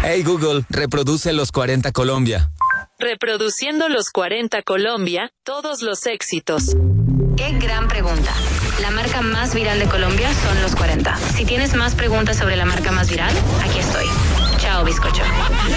Hey Google, reproduce los 40 Colombia. Reproduciendo los 40 Colombia, todos los éxitos. ¡Qué gran pregunta! La marca más viral de Colombia son los 40. Si tienes más preguntas sobre la marca más viral, aquí estoy. Chao, bizcocho.